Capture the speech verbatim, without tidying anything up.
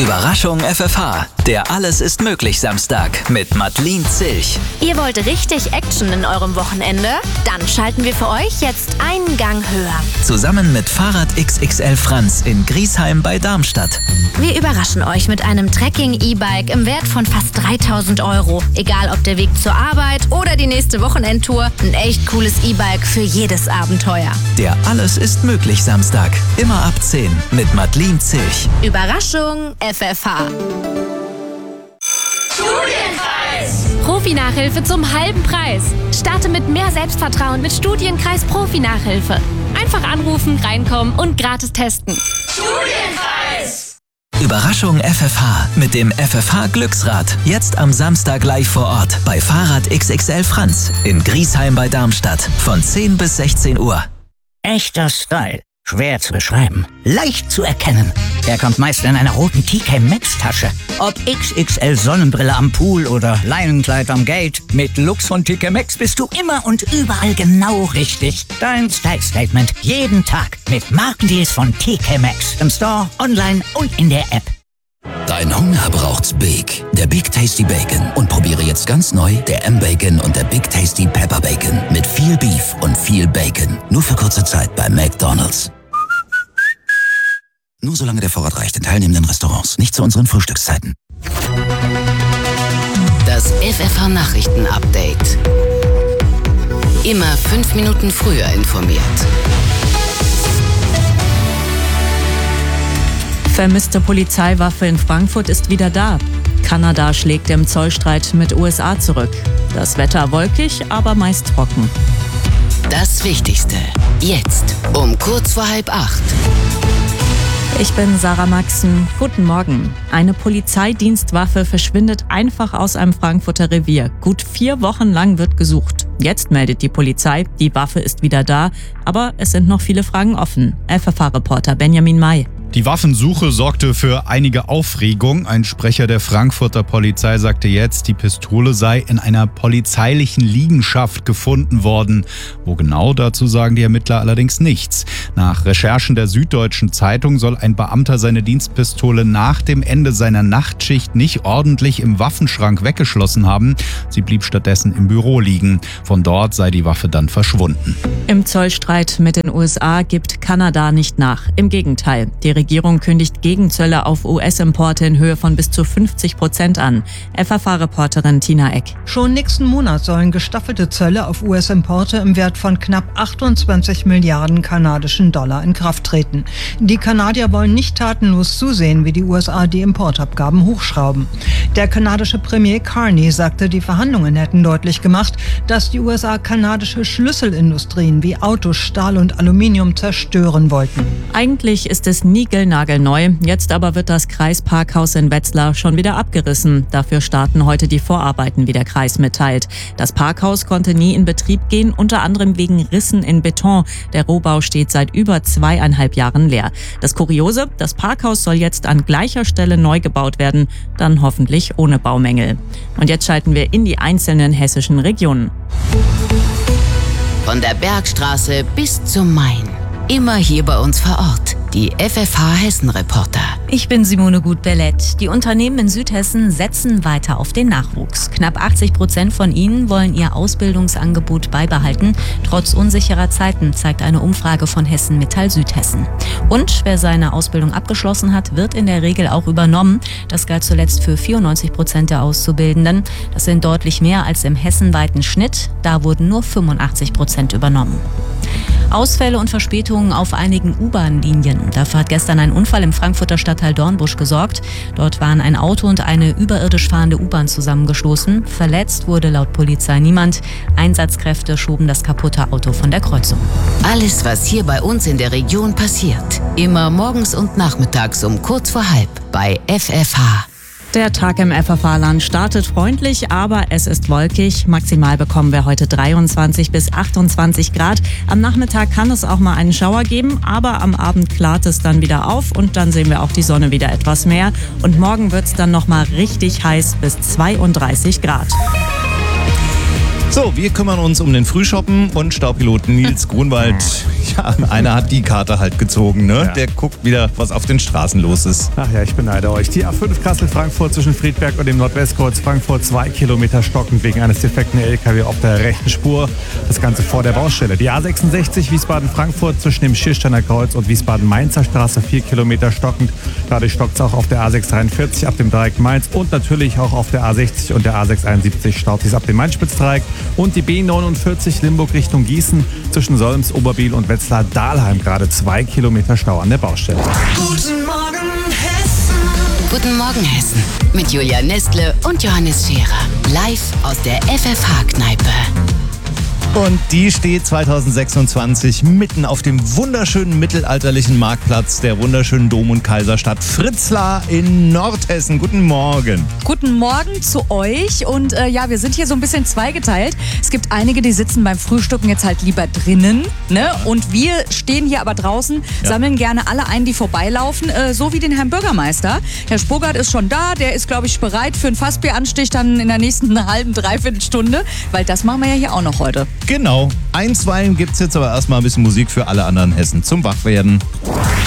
Überraschung F F H, der Alles ist möglich Samstag mit Madeleine Zilch. Ihr wollt richtig Action in eurem Wochenende? Dann schalten wir für euch jetzt einen Gang höher. Zusammen mit Fahrrad X X L Franz in Griesheim bei Darmstadt. Wir überraschen euch mit einem Trekking-E-Bike im Wert von fast dreitausend Euro. Egal ob der Weg zur Arbeit oder die nächste Wochenendtour, ein echt cooles E-Bike für jedes Abenteuer. Der Alles ist möglich Samstag, immer ab zehn mit Madeleine Zilch. Überraschung F F H. Studienkreis! Profi-Nachhilfe zum halben Preis. Starte mit mehr Selbstvertrauen mit Studienkreis Profi-Nachhilfe. Einfach anrufen, reinkommen und gratis testen. Studienkreis! Überraschung F F H mit dem F F H Glücksrad. Jetzt am Samstag live vor Ort bei Fahrrad X X L Franz in Griesheim bei Darmstadt von zehn bis sechzehn Uhr. Echter Style. Schwer zu beschreiben. Leicht zu erkennen. Er kommt meist in einer roten T K Maxx Tasche. Ob X X L Sonnenbrille am Pool oder Leinenkleid am Gate. Mit Looks von T K Maxx bist du immer und überall genau richtig. Dein Style Statement jeden Tag mit Markendeals von T K Maxx. Im Store, online und in der App. Dein Hunger braucht's Big, der Big Tasty Bacon. Und probiere jetzt ganz neu der M-Bacon und der Big Tasty Pepper Bacon. Mit viel Beef und viel Bacon. Nur für kurze Zeit bei McDonald's. Nur solange der Vorrat reicht in teilnehmenden Restaurants. Nicht zu unseren Frühstückszeiten. Das F F H Nachrichten Update. Immer fünf Minuten früher informiert. Vermisste Polizeiwaffe in Frankfurt ist wieder da. Kanada schlägt im Zollstreit mit U S A zurück. Das Wetter wolkig, aber meist trocken. Das Wichtigste. Jetzt um kurz vor halb acht. Ich bin Sarah Maxen. Guten Morgen. Eine Polizeidienstwaffe verschwindet einfach aus einem Frankfurter Revier. Gut vier Wochen lang wird gesucht. Jetzt meldet die Polizei, die Waffe ist wieder da, aber es sind noch viele Fragen offen. F F H-Reporter Benjamin May. Die Waffensuche sorgte für einige Aufregung. Ein Sprecher der Frankfurter Polizei sagte jetzt, die Pistole sei in einer polizeilichen Liegenschaft gefunden worden. Wo genau, dazu sagen die Ermittler allerdings nichts. Nach Recherchen der Süddeutschen Zeitung soll ein Beamter seine Dienstpistole nach dem Ende seiner Nachtschicht nicht ordentlich im Waffenschrank weggeschlossen haben. Sie blieb stattdessen im Büro liegen. Von dort sei die Waffe dann verschwunden. Im Zollstreit mit den U S A gibt Kanada nicht nach. Im Gegenteil, die Die Regierung kündigt Gegenzölle auf U S-Importe in Höhe von bis zu fünfzig Prozent an. F F H-Reporterin Tina Eck. Schon nächsten Monat sollen gestaffelte Zölle auf U S-Importe im Wert von knapp achtundzwanzig Milliarden kanadischen Dollar in Kraft treten. Die Kanadier wollen nicht tatenlos zusehen, wie die U S A die Importabgaben hochschrauben. Der kanadische Premier Carney sagte, die Verhandlungen hätten deutlich gemacht, dass die U S A kanadische Schlüsselindustrien wie Autos, Stahl und Aluminium zerstören wollten. Eigentlich ist es nie nagelneu. Jetzt aber wird das Kreisparkhaus in Wetzlar schon wieder abgerissen. Dafür starten heute die Vorarbeiten, wie der Kreis mitteilt. Das Parkhaus konnte nie in Betrieb gehen, unter anderem wegen Rissen in Beton. Der Rohbau steht seit über zweieinhalb Jahren leer. Das Kuriose, das Parkhaus soll jetzt an gleicher Stelle neu gebaut werden, dann hoffentlich ohne Baumängel. Und jetzt schalten wir in die einzelnen hessischen Regionen. Von der Bergstraße bis zum Main. Immer hier bei uns vor Ort. Die F F H-Hessen-Reporter. Ich bin Simone Gut-Bellett. Die Unternehmen in Südhessen setzen weiter auf den Nachwuchs. Knapp achtzig Prozent von ihnen wollen ihr Ausbildungsangebot beibehalten. Trotz unsicherer Zeiten, zeigt eine Umfrage von Hessen Metall Südhessen. Und wer seine Ausbildung abgeschlossen hat, wird in der Regel auch übernommen. Das galt zuletzt für vierundneunzig Prozent der Auszubildenden. Das sind deutlich mehr als im hessenweiten Schnitt. Da wurden nur fünfundachtzig Prozent übernommen. Ausfälle und Verspätungen auf einigen U-Bahn-Linien. Dafür hat gestern ein Unfall im Frankfurter Stadtteil Dornbusch gesorgt. Dort waren ein Auto und eine überirdisch fahrende U-Bahn zusammengestoßen. Verletzt wurde laut Polizei niemand. Einsatzkräfte schoben das kaputte Auto von der Kreuzung. Alles, was hier bei uns in der Region passiert. Immer morgens und nachmittags um kurz vor halb bei F F H. Der Tag im F F H-Land startet freundlich, aber es ist wolkig. Maximal bekommen wir heute dreiundzwanzig bis achtundzwanzig Grad. Am Nachmittag kann es auch mal einen Schauer geben, aber am Abend klart es dann wieder auf und dann sehen wir auch die Sonne wieder etwas mehr. Und morgen wird es dann nochmal richtig heiß bis zweiunddreißig Grad. So, wir kümmern uns um den Frühschoppen und Staupiloten Nils Grunwald Ja, einer hat die Karte halt gezogen, ne? Ja. Der guckt wieder, was auf den Straßen los ist. Ach ja, ich beneide euch. Die A fünf Kassel-Frankfurt zwischen Friedberg und dem Nordwestkreuz Frankfurt zwei Kilometer stockend wegen eines defekten L K W auf der rechten Spur. Das Ganze vor der Baustelle. Die A sechsundsechzig Wiesbaden-Frankfurt zwischen dem Schirsteiner Kreuz und Wiesbaden-Mainzer Straße vier Kilometer stockend. Dadurch stockt es auch auf der A sechs dreiundvierzig ab dem Dreieck Mainz und natürlich auch auf der A sechzig und der A sechs einundsiebzig staut es ab dem Main-Spitz-Dreieck. Und die B neunundvierzig Limburg Richtung Gießen zwischen Solms, Oberbiel und Wetzlar-Dahlheim gerade zwei Kilometer Stau an der Baustelle. Guten Morgen Hessen. Guten Morgen Hessen. Mit Julia Nestle und Johannes Scherer. Live aus der F F H-Kneipe. Und die steht zweitausendsechsundzwanzig mitten auf dem wunderschönen mittelalterlichen Marktplatz der wunderschönen Dom- und Kaiserstadt Fritzlar in Nordhessen. Guten Morgen. Guten Morgen zu euch. Und äh, ja, wir sind hier so ein bisschen zweigeteilt. Es gibt einige, die sitzen beim Frühstücken jetzt halt lieber drinnen. Ne? Und wir stehen hier aber draußen, ja. sammeln gerne alle ein, die vorbeilaufen. Äh, so wie den Herrn Bürgermeister. Herr Spogart ist schon da. Der ist, glaube ich, bereit für einen Fassbieranstich dann in der nächsten halben, dreiviertel Stunde. Weil das machen wir ja hier auch noch heute. Genau. Einstweilen gibt's jetzt aber erstmal ein bisschen Musik für alle anderen Hessen zum Wachwerden.